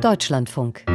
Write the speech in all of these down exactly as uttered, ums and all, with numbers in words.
Deutschlandfunk.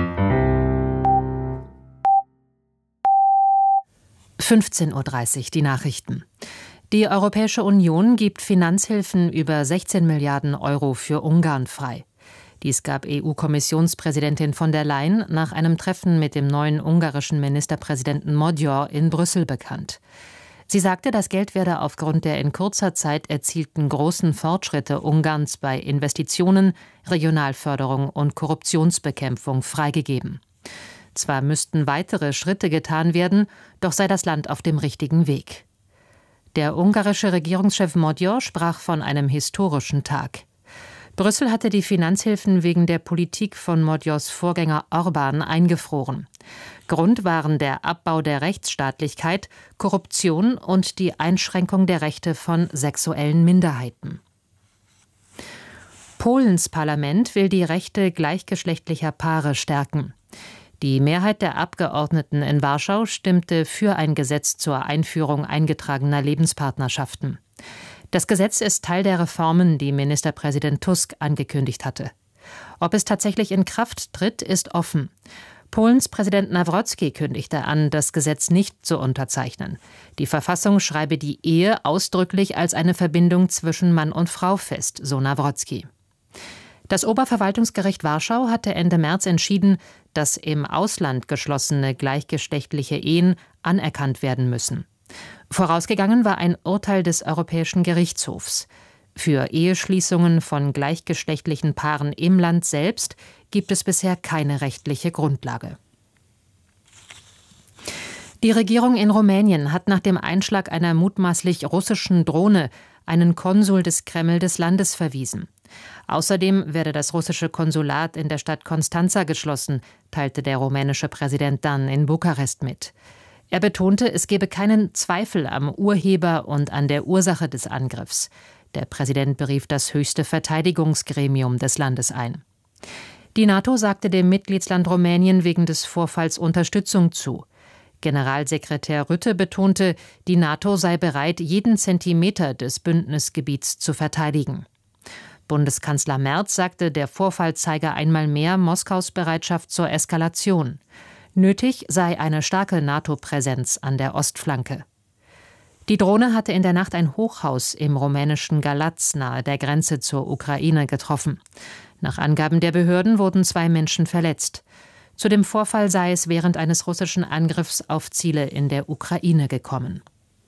fünfzehn Uhr dreißig, die Nachrichten. Die Europäische Union gibt Finanzhilfen über sechzehn Milliarden Euro für Ungarn frei. Dies gab E U-Kommissionspräsidentin von der Leyen nach einem Treffen mit dem neuen ungarischen Ministerpräsidenten Magyar in Brüssel bekannt. Sie sagte, das Geld werde aufgrund der in kurzer Zeit erzielten großen Fortschritte Ungarns bei Investitionen, Regionalförderung und Korruptionsbekämpfung freigegeben. Zwar müssten weitere Schritte getan werden, doch sei das Land auf dem richtigen Weg. Der ungarische Regierungschef Magyar sprach von einem historischen Tag. Brüssel hatte die Finanzhilfen wegen der Politik von Magyars Vorgänger Orbán eingefroren. Grund waren der Abbau der Rechtsstaatlichkeit, Korruption und die Einschränkung der Rechte von sexuellen Minderheiten. Polens Parlament will die Rechte gleichgeschlechtlicher Paare stärken. Die Mehrheit der Abgeordneten in Warschau stimmte für ein Gesetz zur Einführung eingetragener Lebenspartnerschaften. Das Gesetz ist Teil der Reformen, die Ministerpräsident Tusk angekündigt hatte. Ob es tatsächlich in Kraft tritt, ist offen. Polens Präsident Nawrocki kündigte an, das Gesetz nicht zu unterzeichnen. Die Verfassung schreibe die Ehe ausdrücklich als eine Verbindung zwischen Mann und Frau fest, so Nawrocki. Das Oberverwaltungsgericht Warschau hatte Ende März entschieden, dass im Ausland geschlossene gleichgeschlechtliche Ehen anerkannt werden müssen. Vorausgegangen war ein Urteil des Europäischen Gerichtshofs. Für Eheschließungen von gleichgeschlechtlichen Paaren im Land selbst gibt es bisher keine rechtliche Grundlage. Die Regierung in Rumänien hat nach dem Einschlag einer mutmaßlich russischen Drohne einen Konsul des Kreml des Landes verwiesen. Außerdem werde das russische Konsulat in der Stadt Constanța geschlossen, teilte der rumänische Präsident dann in Bukarest mit. Er betonte, es gebe keinen Zweifel am Urheber und an der Ursache des Angriffs. Der Präsident berief das höchste Verteidigungsgremium des Landes ein. Die NATO sagte dem Mitgliedsland Rumänien wegen des Vorfalls Unterstützung zu. Generalsekretär Rutte betonte, die NATO sei bereit, jeden Zentimeter des Bündnisgebiets zu verteidigen. Bundeskanzler Merz sagte, der Vorfall zeige einmal mehr Moskaus Bereitschaft zur Eskalation. Nötig sei eine starke NATO-Präsenz an der Ostflanke. Die Drohne hatte in der Nacht ein Hochhaus im rumänischen Galați nahe der Grenze zur Ukraine getroffen. Nach Angaben der Behörden wurden zwei Menschen verletzt. Zu dem Vorfall sei es während eines russischen Angriffs auf Ziele in der Ukraine gekommen.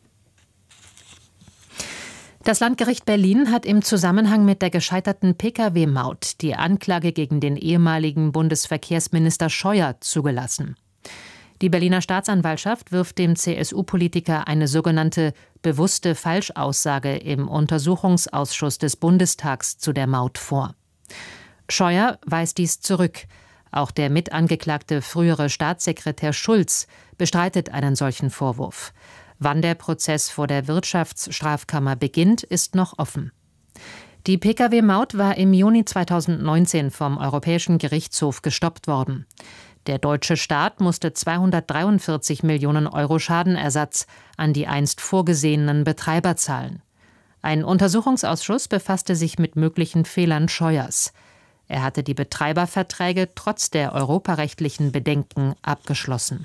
Das Landgericht Berlin hat im Zusammenhang mit der gescheiterten Pkw-Maut die Anklage gegen den ehemaligen Bundesverkehrsminister Scheuer zugelassen. Die Berliner Staatsanwaltschaft wirft dem C S U-Politiker eine sogenannte bewusste Falschaussage im Untersuchungsausschuss des Bundestags zu der Maut vor. Scheuer weist dies zurück. Auch der mitangeklagte frühere Staatssekretär Schulz bestreitet einen solchen Vorwurf. Wann der Prozess vor der Wirtschaftsstrafkammer beginnt, ist noch offen. Die Pkw-Maut war im Juni zweitausendneunzehn vom Europäischen Gerichtshof gestoppt worden. Der deutsche Staat musste zweihundertdreiundvierzig Millionen Euro Schadenersatz an die einst vorgesehenen Betreiber zahlen. Ein Untersuchungsausschuss befasste sich mit möglichen Fehlern Scheuers. Er hatte die Betreiberverträge trotz der europarechtlichen Bedenken abgeschlossen.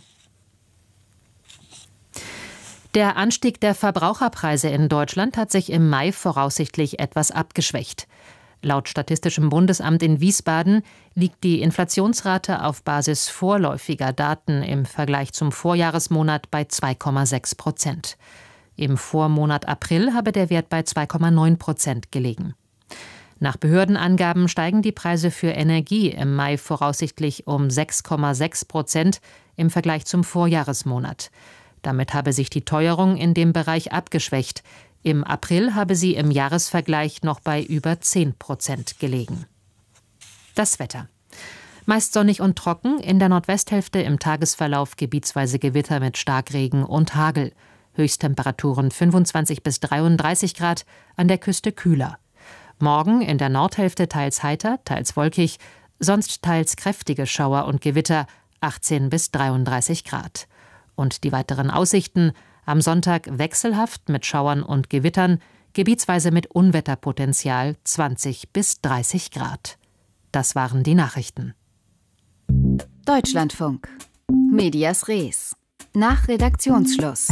Der Anstieg der Verbraucherpreise in Deutschland hat sich im Mai voraussichtlich etwas abgeschwächt. Laut Statistischem Bundesamt in Wiesbaden liegt die Inflationsrate auf Basis vorläufiger Daten im Vergleich zum Vorjahresmonat bei zwei Komma sechs Prozent. Im Vormonat April habe der Wert bei zwei Komma neun Prozent gelegen. Nach Behördenangaben steigen die Preise für Energie im Mai voraussichtlich um sechs Komma sechs Prozent im Vergleich zum Vorjahresmonat. Damit habe sich die Teuerung in dem Bereich abgeschwächt. Im April habe sie im Jahresvergleich noch bei über zehn Prozent gelegen. Das Wetter. Meist sonnig und trocken, in der Nordwesthälfte im Tagesverlauf gebietsweise Gewitter mit Starkregen und Hagel. Höchsttemperaturen fünfundzwanzig bis dreiunddreißig Grad, an der Küste kühler. Morgen in der Nordhälfte teils heiter, teils wolkig, sonst teils kräftige Schauer und Gewitter, achtzehn bis dreiunddreißig Grad. Und die weiteren Aussichten: am Sonntag wechselhaft mit Schauern und Gewittern, gebietsweise mit Unwetterpotenzial zwanzig bis dreißig Grad. Das waren die Nachrichten. Deutschlandfunk. Medias Res. Nach Redaktionsschluss.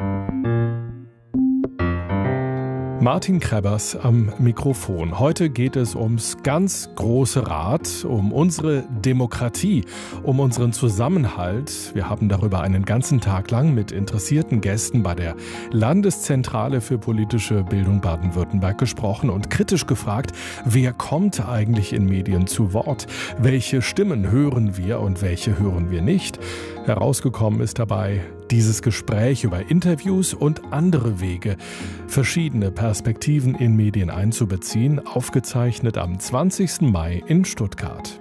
Martin Krebbers am Mikrofon. Heute geht es ums ganz große Rad, um unsere Demokratie, um unseren Zusammenhalt. Wir haben darüber einen ganzen Tag lang mit interessierten Gästen bei der Landeszentrale für politische Bildung Baden-Württemberg gesprochen und kritisch gefragt, wer kommt eigentlich in Medien zu Wort? Welche Stimmen hören wir und welche hören wir nicht? Herausgekommen ist dabei dieses Gespräch über Interviews und andere Wege, verschiedene Perspektiven in Medien einzubeziehen, aufgezeichnet am zwanzigsten Mai in Stuttgart.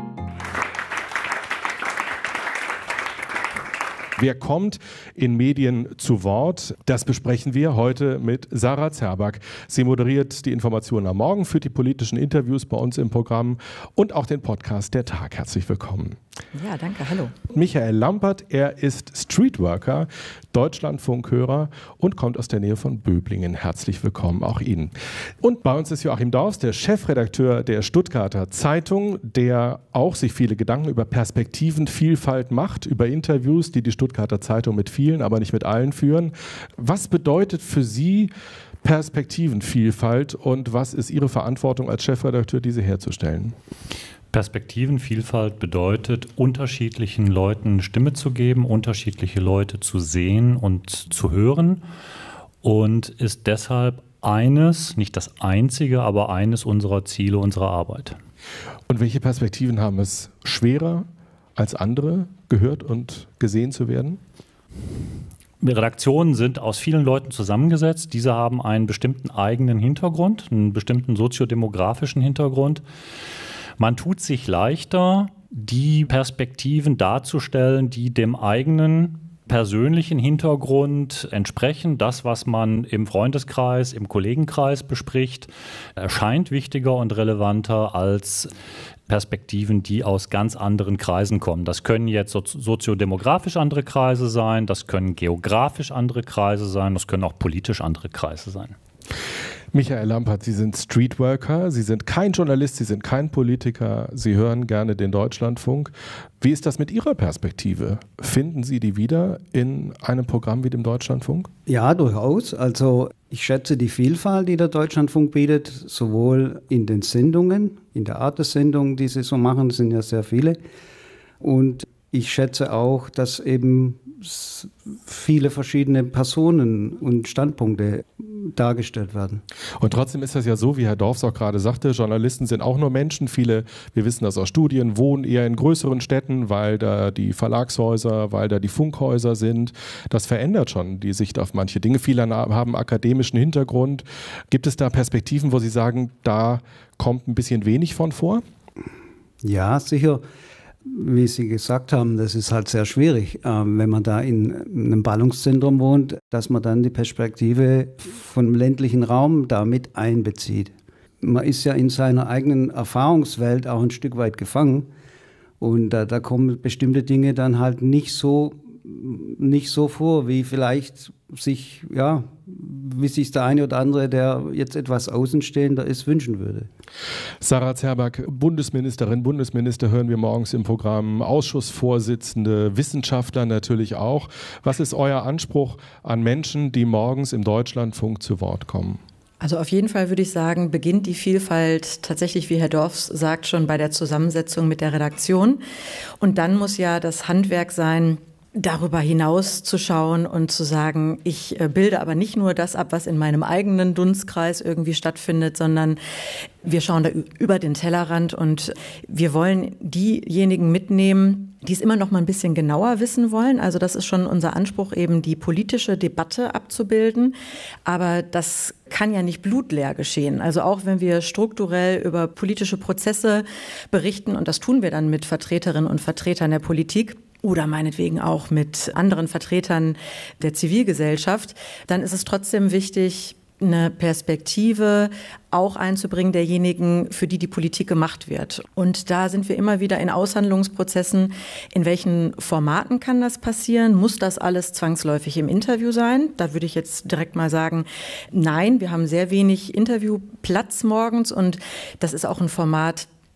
Wer kommt in Medien zu Wort? Das besprechen wir heute mit Sarah Zerback. Sie moderiert die Informationen am Morgen, führt die politischen Interviews bei uns im Programm und auch den Podcast Der Tag. Herzlich willkommen. Ja, danke. Hallo. Michael Lampert, er ist Streetworker, Deutschlandfunkhörer und kommt aus der Nähe von Böblingen. Herzlich willkommen auch Ihnen. Und bei uns ist Joachim Daus, der Chefredakteur der Stuttgarter Zeitung, der auch sich viele Gedanken über Perspektivenvielfalt macht, über Interviews, die die Stuttgarter Zeitung mit vielen, aber nicht mit allen führen. Was bedeutet für Sie Perspektivenvielfalt und was ist Ihre Verantwortung als Chefredakteur, diese herzustellen? Perspektivenvielfalt bedeutet, unterschiedlichen Leuten Stimme zu geben, unterschiedliche Leute zu sehen und zu hören und ist deshalb eines, nicht das einzige, aber eines unserer Ziele unserer Arbeit. Und welche Perspektiven haben es schwerer als andere, gehört und gesehen zu werden? Redaktionen sind aus vielen Leuten zusammengesetzt. Diese haben einen bestimmten eigenen Hintergrund, einen bestimmten soziodemografischen Hintergrund. Man tut sich leichter, die Perspektiven darzustellen, die dem eigenen persönlichen Hintergrund entsprechen. Das, was man im Freundeskreis, im Kollegenkreis bespricht, erscheint wichtiger und relevanter als Perspektiven, die aus ganz anderen Kreisen kommen. Das können jetzt soziodemografisch andere Kreise sein, das können geografisch andere Kreise sein, das können auch politisch andere Kreise sein. Michael Lampert, Sie sind Streetworker, Sie sind kein Journalist, Sie sind kein Politiker, Sie hören gerne den Deutschlandfunk. Wie ist das mit Ihrer Perspektive? Finden Sie die wieder in einem Programm wie dem Deutschlandfunk? Ja, durchaus. Also ich schätze die Vielfalt, die der Deutschlandfunk bietet, sowohl in den Sendungen, in der Art der Sendungen, die sie so machen, das sind ja sehr viele. Und ich schätze auch, dass eben viele verschiedene Personen und Standpunkte dargestellt werden. Und trotzdem ist das ja so, wie Herr Dorfs auch gerade sagte, Journalisten sind auch nur Menschen. Viele, wir wissen das aus Studien, wohnen eher in größeren Städten, weil da die Verlagshäuser, weil da die Funkhäuser sind. Das verändert schon die Sicht auf manche Dinge. Viele haben akademischen Hintergrund. Gibt es da Perspektiven, wo Sie sagen, da kommt ein bisschen wenig von vor? Ja, sicher. Wie Sie gesagt haben, das ist halt sehr schwierig, wenn man da in einem Ballungszentrum wohnt, dass man dann die Perspektive vom ländlichen Raum damit einbezieht. Man ist ja in seiner eigenen Erfahrungswelt auch ein Stück weit gefangen und da, da kommen bestimmte Dinge dann halt nicht so, nicht so vor, wie vielleicht sich, ja, wie sich der eine oder andere, der jetzt etwas außenstehender ist, wünschen würde. Sarah Zerback, Bundesministerin, Bundesminister hören wir morgens im Programm, Ausschussvorsitzende, Wissenschaftler natürlich auch. Was ist euer Anspruch an Menschen, die morgens im Deutschlandfunk zu Wort kommen? Also auf jeden Fall würde ich sagen, beginnt die Vielfalt tatsächlich, wie Herr Dorfs sagt, schon bei der Zusammensetzung mit der Redaktion. Und dann muss ja das Handwerk sein, darüber hinaus zu schauen und zu sagen, ich bilde aber nicht nur das ab, was in meinem eigenen Dunstkreis irgendwie stattfindet, sondern wir schauen da über den Tellerrand und wir wollen diejenigen mitnehmen, die es immer noch mal ein bisschen genauer wissen wollen. Also das ist schon unser Anspruch, eben die politische Debatte abzubilden. Aber das kann ja nicht blutleer geschehen. Also auch wenn wir strukturell über politische Prozesse berichten, und das tun wir dann mit Vertreterinnen und Vertretern der Politik, oder meinetwegen auch mit anderen Vertretern der Zivilgesellschaft, dann ist es trotzdem wichtig, eine Perspektive auch einzubringen derjenigen, für die die Politik gemacht wird. Und da sind wir immer wieder in Aushandlungsprozessen. In welchen Formaten kann das passieren? Muss das alles zwangsläufig im Interview sein? Da würde ich jetzt direkt mal sagen, nein, wir haben sehr wenig Interviewplatz morgens und das ist auch ein Format,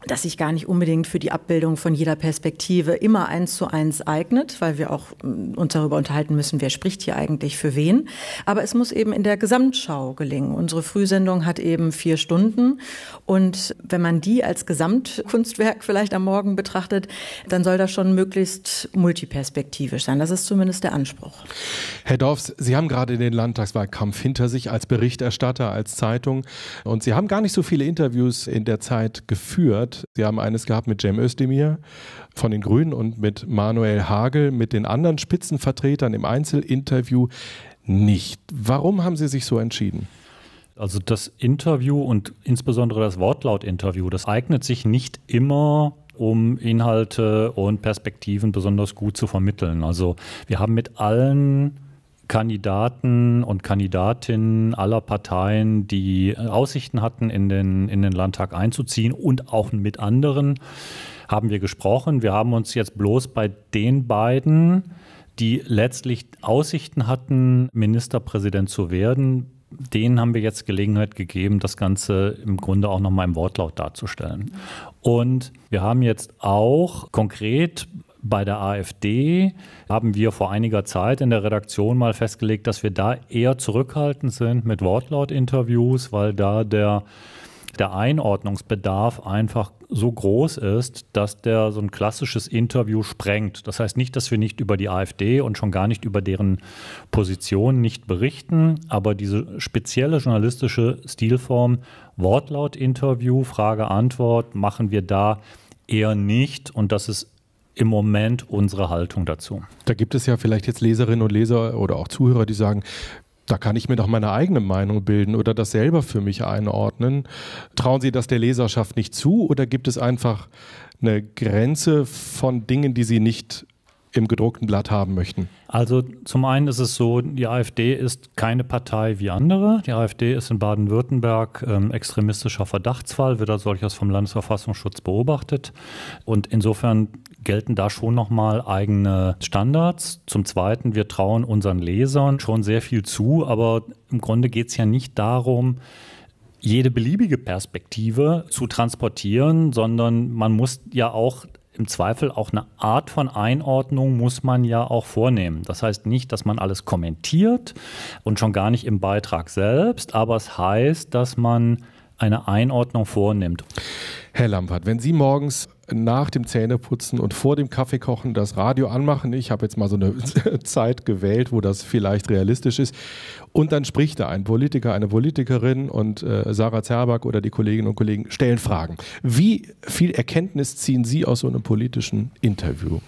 das sich gar nicht unbedingt für die Abbildung von jeder Perspektive immer eins zu eins eignet, weil wir auch uns darüber unterhalten müssen, wer spricht hier eigentlich für wen. Aber es muss eben in der Gesamtschau gelingen. Unsere Frühsendung hat eben vier Stunden und wenn man die als Gesamtkunstwerk vielleicht am Morgen betrachtet, dann soll das schon möglichst multiperspektivisch sein. Das ist zumindest der Anspruch. Herr Dorfs, Sie haben gerade den Landtagswahlkampf hinter sich als Berichterstatter, als Zeitung und Sie haben gar nicht so viele Interviews in der Zeit geführt. Sie haben eines gehabt mit Cem Özdemir von den Grünen und mit Manuel Hagel, mit den anderen Spitzenvertretern im Einzelinterview nicht. Warum haben Sie sich so entschieden? Also das Interview und insbesondere das Wortlautinterview, das eignet sich nicht immer, um Inhalte und Perspektiven besonders gut zu vermitteln. Also wir haben mit allen Kandidaten und Kandidatinnen aller Parteien, die Aussichten hatten, in den, in den Landtag einzuziehen und auch mit anderen, haben wir gesprochen. Wir haben uns jetzt bloß bei den beiden, die letztlich Aussichten hatten, Ministerpräsident zu werden, denen haben wir jetzt Gelegenheit gegeben, das Ganze im Grunde auch nochmal im Wortlaut darzustellen. Und wir haben jetzt auch konkret bei der AfD haben wir vor einiger Zeit in der Redaktion mal festgelegt, dass wir da eher zurückhaltend sind mit Wortlautinterviews, weil da der, der Einordnungsbedarf einfach so groß ist, dass der so ein klassisches Interview sprengt. Das heißt nicht, dass wir nicht über die AfD und schon gar nicht über deren Position nicht berichten, aber diese spezielle journalistische Stilform Wortlautinterview, Frage-Antwort machen wir da eher nicht und das ist im Moment unsere Haltung dazu. Da gibt es ja vielleicht jetzt Leserinnen und Leser oder auch Zuhörer, die sagen, da kann ich mir doch meine eigene Meinung bilden oder das selber für mich einordnen. Trauen Sie das der Leserschaft nicht zu oder gibt es einfach eine Grenze von Dingen, die Sie nicht im gedruckten Blatt haben möchten? Also zum einen ist es so, die AfD ist keine Partei wie andere. Die AfD ist in Baden-Württemberg ähm, extremistischer Verdachtsfall, wird als solches vom Landesverfassungsschutz beobachtet. Und insofern gelten da schon nochmal eigene Standards. Zum Zweiten, wir trauen unseren Lesern schon sehr viel zu, aber im Grunde geht es ja nicht darum, jede beliebige Perspektive zu transportieren, sondern man muss ja auch im Zweifel auch eine Art von Einordnung muss man ja auch vornehmen. Das heißt nicht, dass man alles kommentiert und schon gar nicht im Beitrag selbst, aber es heißt, dass man eine Einordnung vornimmt. Herr Lampert, wenn Sie morgens nach dem Zähneputzen und vor dem Kaffeekochen das Radio anmachen, ich habe jetzt mal so eine Zeit gewählt, wo das vielleicht realistisch ist, und dann spricht da ein Politiker, eine Politikerin und äh, Sarah Zerback oder die Kolleginnen und Kollegen stellen Fragen. Wie viel Erkenntnis ziehen Sie aus so einem politischen Interview?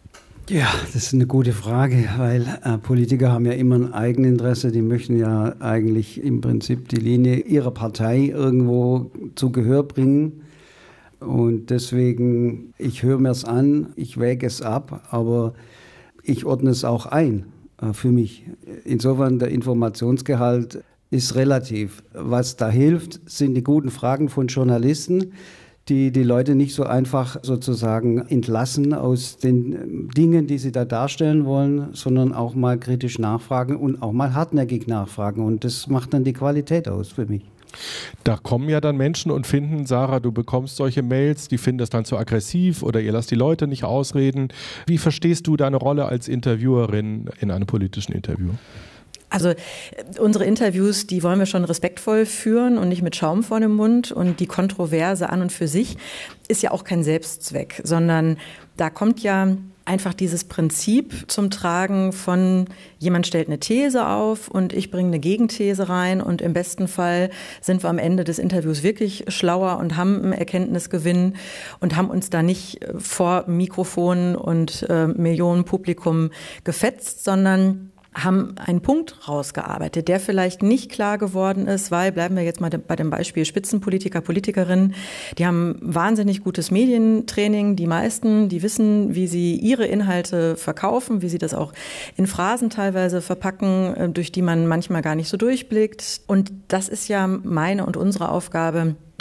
Ja, das ist eine gute Frage, weil äh, Politiker haben ja immer ein Eigeninteresse. Die möchten ja eigentlich im Prinzip die Linie ihrer Partei irgendwo zu Gehör bringen. Und deswegen, ich höre mir es an, ich wäge es ab, aber ich ordne es auch ein äh, für mich. Insofern, der Informationsgehalt ist relativ. Was da hilft, sind die guten Fragen von Journalisten, die die Leute nicht so einfach sozusagen entlassen aus den Dingen, die sie da darstellen wollen, sondern auch mal kritisch nachfragen und auch mal hartnäckig nachfragen. Und das macht dann die Qualität aus für mich. Da kommen ja dann Menschen und finden, Sarah, du bekommst solche Mails, die finden das dann zu aggressiv oder ihr lasst die Leute nicht ausreden. Wie verstehst du deine Rolle als Interviewerin in einem politischen Interview? Also unsere Interviews, die wollen wir schon respektvoll führen und nicht mit Schaum vor dem Mund. Und die Kontroverse an und für sich ist ja auch kein Selbstzweck, sondern da kommt ja einfach dieses Prinzip zum Tragen von jemand stellt eine These auf und ich bringe eine Gegenthese rein und im besten Fall sind wir am Ende des Interviews wirklich schlauer und haben einen Erkenntnisgewinn und haben uns da nicht vor Mikrofonen und äh, Millionen Publikum gefetzt, sondern haben einen Punkt rausgearbeitet, der vielleicht nicht klar geworden ist, weil, bleiben wir jetzt mal bei dem Beispiel Spitzenpolitiker, Politikerinnen, die haben wahnsinnig gutes Medientraining, die meisten, die wissen, wie sie ihre Inhalte verkaufen, wie sie das auch in Phrasen teilweise verpacken, durch die man manchmal gar nicht so durchblickt. Und das ist ja meine und unsere Aufgabe,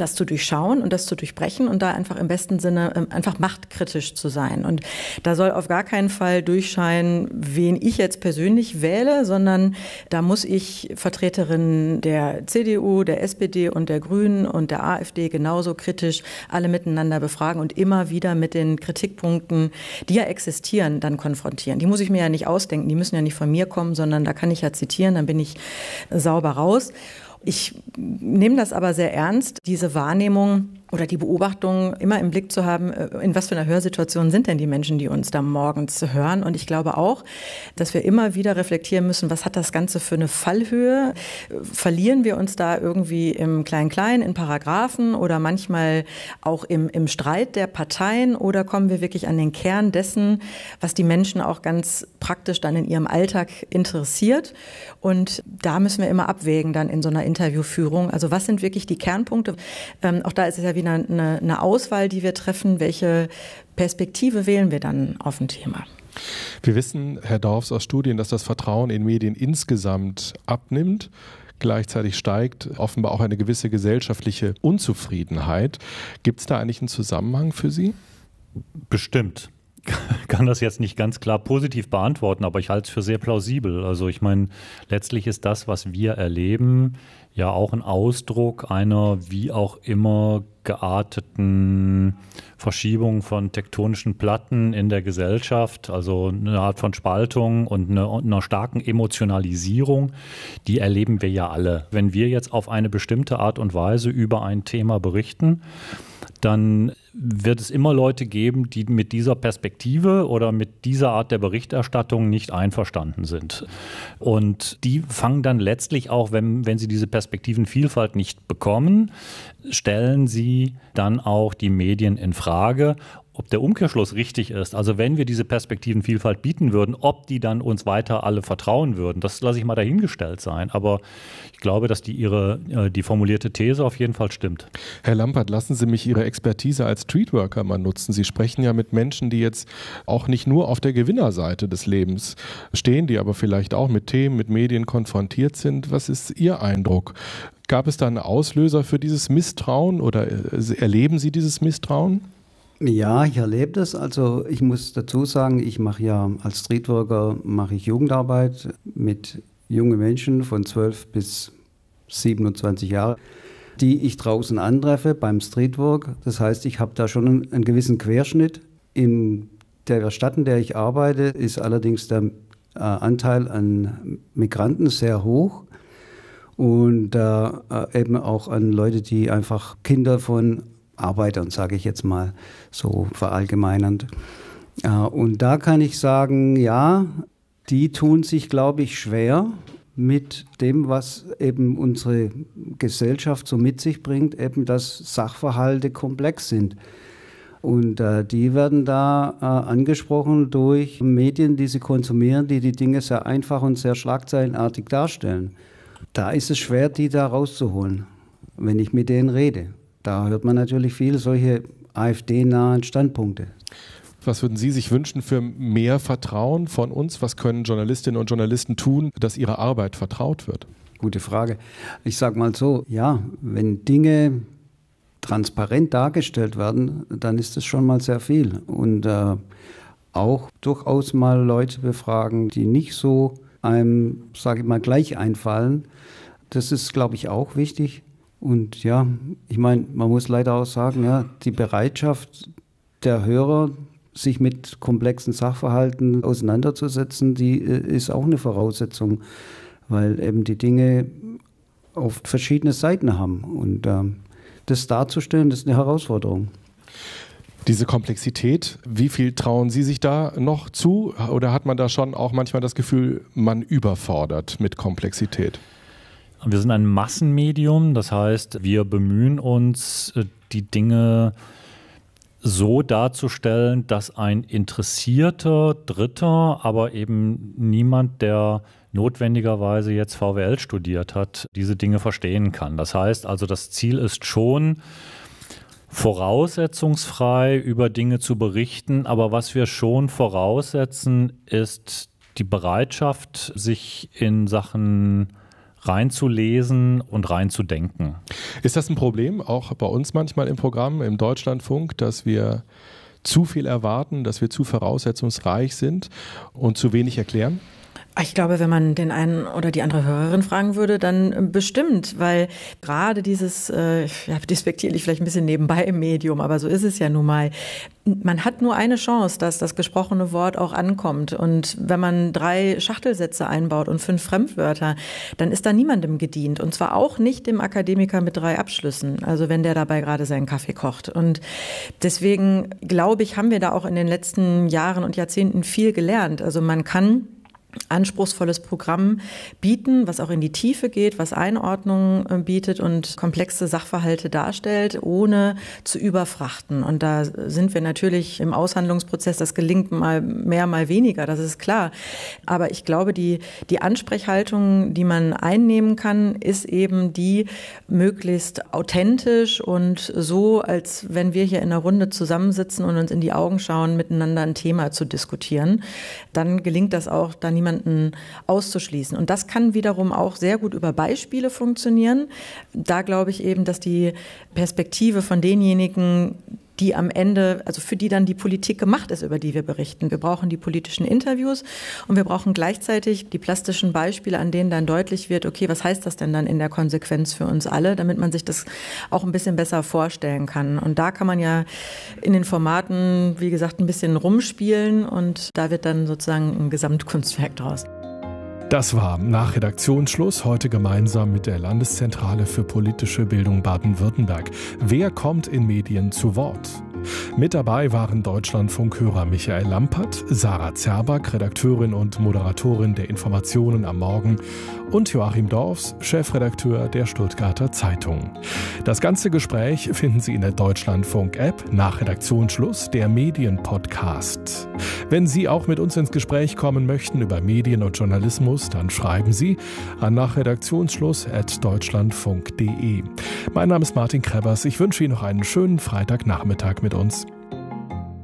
das zu durchschauen und das zu durchbrechen und da einfach im besten Sinne einfach machtkritisch zu sein. Und da soll auf gar keinen Fall durchscheinen, wen ich jetzt persönlich wähle, sondern da muss ich Vertreterinnen der C D U, der S P D und der Grünen und der AfD genauso kritisch alle miteinander befragen und immer wieder mit den Kritikpunkten, die ja existieren, dann konfrontieren. Die muss ich mir ja nicht ausdenken, die müssen ja nicht von mir kommen, sondern da kann ich ja zitieren, dann bin ich sauber raus. Ich nehme das aber sehr ernst, diese Wahrnehmung oder die Beobachtung immer im Blick zu haben, in was für einer Hörsituation sind denn die Menschen, die uns da morgens hören. Und ich glaube auch, dass wir immer wieder reflektieren müssen, was hat das Ganze für eine Fallhöhe? Verlieren wir uns da irgendwie im Klein-Klein, in Paragraphen oder manchmal auch im, im Streit der Parteien? Oder kommen wir wirklich an den Kern dessen, was die Menschen auch ganz praktisch dann in ihrem Alltag interessiert? Und da müssen wir immer abwägen dann in so einer Interviewführung. Also was sind wirklich die Kernpunkte? Ähm, auch da ist es ja wieder eine, eine Auswahl, die wir treffen. Welche Perspektive wählen wir dann auf ein Thema? Wir wissen, Herr Dorfs, aus Studien, dass das Vertrauen in Medien insgesamt abnimmt. Gleichzeitig steigt offenbar auch eine gewisse gesellschaftliche Unzufriedenheit. Gibt es da eigentlich einen Zusammenhang für Sie? Bestimmt. Ich kann das jetzt nicht ganz klar positiv beantworten, aber ich halte es für sehr plausibel. Also ich meine, letztlich ist das, was wir erleben, ja auch ein Ausdruck einer wie auch immer gearteten Verschiebung von tektonischen Platten in der Gesellschaft, also eine Art von Spaltung und eine, einer starken Emotionalisierung, die erleben wir ja alle. Wenn wir jetzt auf eine bestimmte Art und Weise über ein Thema berichten, dann wird es immer Leute geben, die mit dieser Perspektive oder mit dieser Art der Berichterstattung nicht einverstanden sind. Und die fangen dann letztlich auch, wenn, wenn sie diese Perspektivenvielfalt nicht bekommen, stellen sie dann auch die Medien in Frage, ob der Umkehrschluss richtig ist. Also wenn wir diese Perspektivenvielfalt bieten würden, ob die dann uns weiter alle vertrauen würden, das lasse ich mal dahingestellt sein. Aber ich glaube, dass die ihre die formulierte These auf jeden Fall stimmt. Herr Lampert, lassen Sie mich Ihre Expertise als Streetworker mal nutzen. Sie sprechen ja mit Menschen, die jetzt auch nicht nur auf der Gewinnerseite des Lebens stehen, die aber vielleicht auch mit Themen, mit Medien konfrontiert sind. Was ist Ihr Eindruck? Gab es da einen Auslöser für dieses Misstrauen oder erleben Sie dieses Misstrauen? Ja, ich erlebe das. Also ich muss dazu sagen, ich mache ja als Streetworker mache ich Jugendarbeit mit jungen Menschen von zwölf bis siebenundzwanzig Jahre, die ich draußen antreffe beim Streetwork. Das heißt, ich habe da schon einen, einen gewissen Querschnitt. In der Stadt, in der ich arbeite, ist allerdings der äh, Anteil an Migranten sehr hoch und äh, eben auch an Leute, die einfach Kinder von Arbeitern, sage ich jetzt mal so verallgemeinernd. Und da kann ich sagen, ja, die tun sich, glaube ich, schwer mit dem, was eben unsere Gesellschaft so mit sich bringt, eben dass Sachverhalte komplex sind. Und äh, die werden da äh, angesprochen durch Medien, die sie konsumieren, die die Dinge sehr einfach und sehr schlagzeilenartig darstellen. Da ist es schwer, die da rauszuholen, wenn ich mit denen rede. Da hört man natürlich viel solche AfD-nahen Standpunkte. Was würden Sie sich wünschen für mehr Vertrauen von uns? Was können Journalistinnen und Journalisten tun, dass ihre Arbeit vertraut wird? Gute Frage. Ich sage mal so, ja, wenn Dinge transparent dargestellt werden, dann ist das schon mal sehr viel. Und äh, auch durchaus mal Leute befragen, die nicht so einem, sage ich mal, gleich einfallen. Das ist, glaube ich, auch wichtig. Und ja, ich meine, man muss leider auch sagen, ja, die Bereitschaft der Hörer, sich mit komplexen Sachverhalten auseinanderzusetzen, die äh, ist auch eine Voraussetzung, weil eben die Dinge oft verschiedene Seiten haben. Und ähm, das darzustellen, das ist eine Herausforderung. Diese Komplexität, wie viel trauen Sie sich da noch zu? Oder hat man da schon auch manchmal das Gefühl, man überfordert mit Komplexität? Wir sind ein Massenmedium, das heißt, wir bemühen uns, die Dinge so darzustellen, dass ein interessierter Dritter, aber eben niemand, der notwendigerweise jetzt V W L studiert hat, diese Dinge verstehen kann. Das heißt also, das Ziel ist schon, voraussetzungsfrei über Dinge zu berichten, aber was wir schon voraussetzen, ist die Bereitschaft, sich in Sachen reinzulesen und reinzudenken. Ist das ein Problem, auch bei uns manchmal im Programm, im Deutschlandfunk, dass wir zu viel erwarten, dass wir zu voraussetzungsreich sind und zu wenig erklären? Ich glaube, wenn man den einen oder die andere Hörerin fragen würde, dann bestimmt, weil gerade dieses, äh, ja, despektierlich vielleicht ein bisschen nebenbei im Medium, aber so ist es ja nun mal. Man hat nur eine Chance, dass das gesprochene Wort auch ankommt. Und wenn man drei Schachtelsätze einbaut und fünf Fremdwörter, dann ist da niemandem gedient. Und zwar auch nicht dem Akademiker mit drei Abschlüssen, also wenn der dabei gerade seinen Kaffee kocht. Und deswegen, glaube ich, haben wir da auch in den letzten Jahren und Jahrzehnten viel gelernt. Also man kann anspruchsvolles Programm bieten, was auch in die Tiefe geht, was Einordnung bietet und komplexe Sachverhalte darstellt, ohne zu überfrachten. Und da sind wir natürlich im Aushandlungsprozess, das gelingt mal mehr, mal weniger, das ist klar. Aber ich glaube, die, die Ansprechhaltung, die man einnehmen kann, ist eben die möglichst authentisch und so, als wenn wir hier in einer Runde zusammensitzen und uns in die Augen schauen, miteinander ein Thema zu diskutieren. Dann gelingt das auch, dann niemanden auszuschließen. Und das kann wiederum auch sehr gut über Beispiele funktionieren. Da glaube ich eben, dass die Perspektive von denjenigen, die am Ende, also für die dann die Politik gemacht ist, über die wir berichten. Wir brauchen die politischen Interviews und wir brauchen gleichzeitig die plastischen Beispiele, an denen dann deutlich wird, okay, was heißt das denn dann in der Konsequenz für uns alle, damit man sich das auch ein bisschen besser vorstellen kann. Und da kann man ja in den Formaten, wie gesagt, ein bisschen rumspielen und da wird dann sozusagen ein Gesamtkunstwerk draus. Das war nach Redaktionsschluss heute gemeinsam mit der Landeszentrale für politische Bildung Baden-Württemberg. Wer kommt in Medien zu Wort? Mit dabei waren Deutschlandfunkhörer Michael Lampert, Sarah Zerback, Redakteurin und Moderatorin der Informationen am Morgen und Joachim Dorfs, Chefredakteur der Stuttgarter Zeitung. Das ganze Gespräch finden Sie in der Deutschlandfunk-App nach Redaktionsschluss, der Medienpodcast. Wenn Sie auch mit uns ins Gespräch kommen möchten über Medien und Journalismus, dann schreiben Sie an nachredaktionsschluss at deutschlandfunk punkt de. Mein Name ist Martin Krebbers. Ich wünsche Ihnen noch einen schönen Freitagnachmittag mit uns.